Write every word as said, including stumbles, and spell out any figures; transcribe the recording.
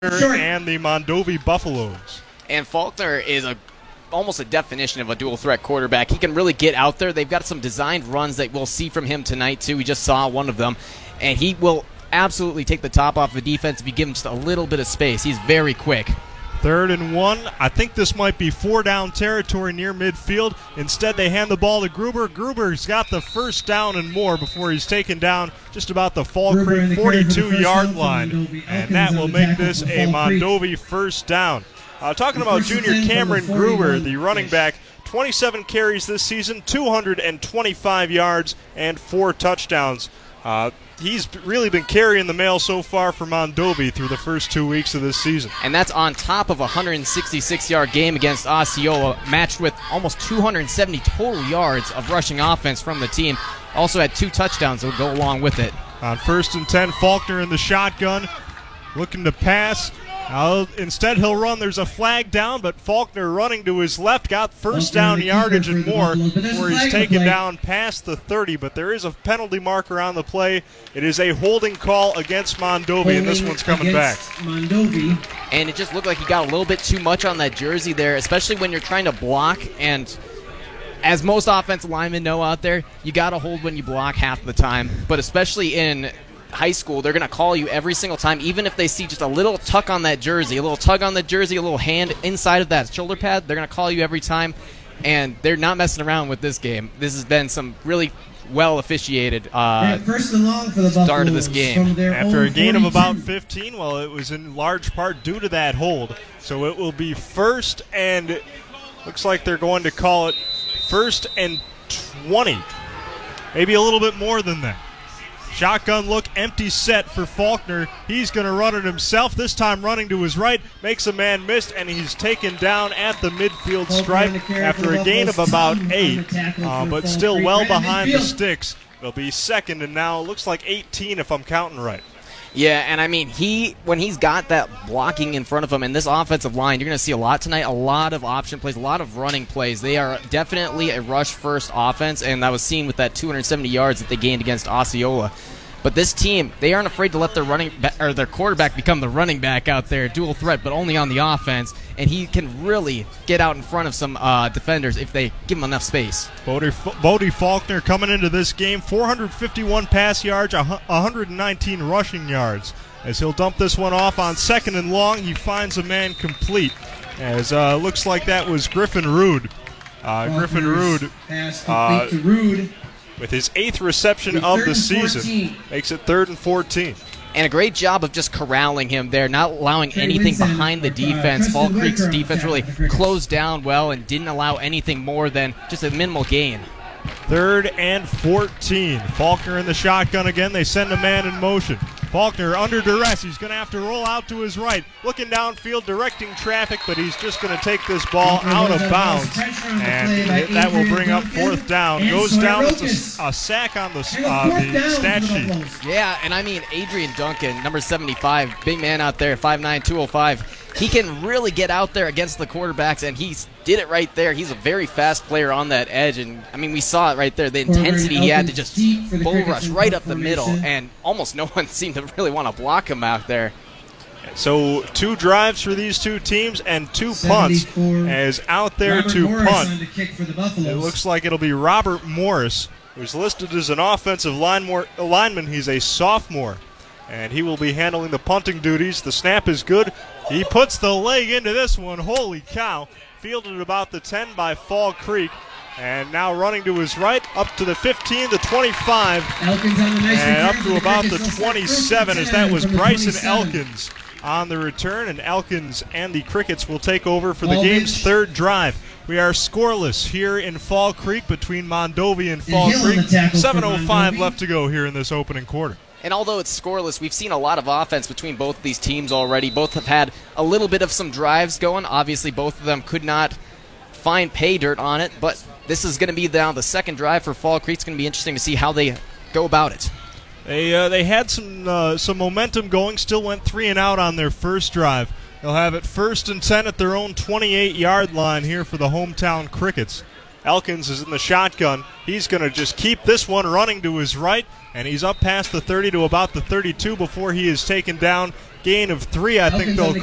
and the Mondovi Buffaloes. And Faulkner is a almost a definition of a dual threat quarterback. He can really get out there. They've got some designed runs that we'll see from him tonight too. We just saw one of them, and he will absolutely take the top off the defense if you give him just a little bit of space. He's very quick. Third and one. I think this might be four down territory near midfield. Instead, they hand the ball to Gruber. Gruber's got the first down and more before he's taken down just about the Fall Gruber Creek forty-two-yard line. And that will make this a Mondovi first down. Uh, talking about junior Cameron Gruber, the running back, twenty-seven carries this season, two hundred twenty-five yards, and four touchdowns. Uh, he's really been carrying the mail so far for Mondovi through the first two weeks of this season. And that's on top of a one hundred sixty-six-yard game against Osceola, matched with almost two hundred seventy total yards of rushing offense from the team. Also had two touchdowns that would go along with it. On first and ten, Faulkner in the shotgun, looking to pass. Uh, instead, he'll run. There's a flag down, but Faulkner running to his left got first down yardage and more before he's taken down past the thirty. But there is a penalty marker on the play. It is a holding call against Mondovi, and this one's coming back. Mondovi. And it just looked like he got a little bit too much on that jersey there, especially when you're trying to block. And as most offensive linemen know out there, you got to hold when you block half the time. But especially in high school, they're going to call you every single time, even if they see just a little tuck on that jersey, a little tug on the jersey, a little hand inside of that shoulder pad. They're going to call you every time, and they're not messing around with this game. This has been some really well officiated uh, first and long for the start of this game. After a gain of about fifteen, well, it was in large part due to that hold. So it will be first, and looks like they're going to call it first and twenty. Maybe a little bit more than that. Shotgun look, empty set for Faulkner. He's going to run it himself, this time running to his right, makes a man miss, and he's taken down at the midfield stripe after a gain of about eight, uh, but still well behind the sticks. It'll be second, and now it looks like eighteen if I'm counting right. Yeah, and I mean, he when he's got that blocking in front of him, and this offensive line, you're going to see a lot tonight, a lot of option plays, a lot of running plays. They are definitely a rush-first offense, and that was seen with that two hundred seventy yards that they gained against Osceola. But this team, they aren't afraid to let their running ba- or their quarterback become the running back out there, dual threat, but only on the offense, and he can really get out in front of some uh, defenders if they give him enough space. Bodie, Bodie Faulkner coming into this game, four hundred fifty-one pass yards, one hundred nineteen rushing yards. As he'll dump this one off on second and long, he finds a man complete. As uh, looks like that was Griffin Rude. Uh, Griffin Rude. Pass uh, complete to Rude. With his eighth reception With of third the and season, fourteen. makes it third and fourteen. And a great job of just corralling him there, not allowing Trey anything Winston, behind the uh, defense. Preston Fall Creek's Whitaker, defense really attack, Crickets. closed down well and didn't allow anything more than just a minimal gain. Third and fourteen. Faulkner in the shotgun again. They send a man in motion. Faulkner under duress. He's going to have to roll out to his right. Looking downfield, directing traffic, but he's just going to take this ball out of bounds. And that will bring up fourth down. Goes down with a, a sack on the, uh, the stat sheet. Yeah, and I mean, Adrian Duncan, number seventy-five, big man out there, five nine, two oh five. He can really get out there against the quarterbacks, and he did it right there. He's a very fast player on that edge, and I mean, we saw it right there. The intensity he had to just bull rush right up the middle, and almost no one seemed to really want to block him out there. So two drives for these two teams and two punts as out there Robert to Morris punt. on the kick for the Buffaloes. It looks like it'll be Robert Morris, who's listed as an offensive line lineman. He's a sophomore, and he will be handling the punting duties. The snap is good. He puts the leg into this one. Holy cow. Fielded about the ten by Fall Creek. And now running to his right, up to the fifteen, the twenty-five, Elkins on the nice and up return to for the about the Crickets. twenty-seven, as First that and was ten from the Bryson twenty-seven. Elkins on the return. And Elkins and the Crickets will take over for the Ball game's bench. third drive. We are scoreless here in Fall Creek between Mondovi and Fall Hill on the Creek. tackle for seven oh five Mondovi. left to go here in this opening quarter. And although it's scoreless, we've seen a lot of offense between both of these teams already. Both have had a little bit of some drives going. Obviously, both of them could not find pay dirt on it, but this is going to be now the second drive for Fall Creek. It's going to be interesting to see how they go about it. They uh, they had some uh, some momentum going, still went three and out on their first drive. They'll have it first and ten at their own twenty-eight-yard line here for the hometown Crickets. Elkins is in the shotgun. He's going to just keep this one running to his right, and he's up past the thirty to about the thirty-two before he is taken down gain of three, I think Elkins they'll on the